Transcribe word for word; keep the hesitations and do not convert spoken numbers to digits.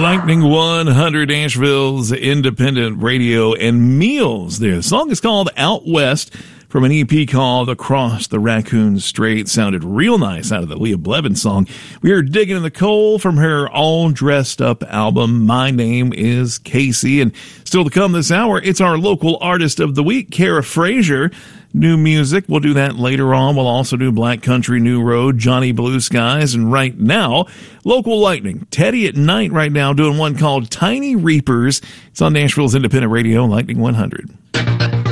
Lightning one hundred, Asheville's independent radio and meals there. The song is called Out West from an E P called Across the Raccoon Strait. Sounded real nice out of the Leah Blevins song. We are digging in the coal from her All Dressed Up album. My name is Casey. And still to come this hour, it's our local artist of the week, Kara Frazier. New music. We'll do that later on. We'll also do Black Country New Road, Johnny Blue Skies, and right now, Local Lightning. Teddy at Night right now doing one called Tiny Reapers. It's on Nashville's independent radio, Lightning one hundred.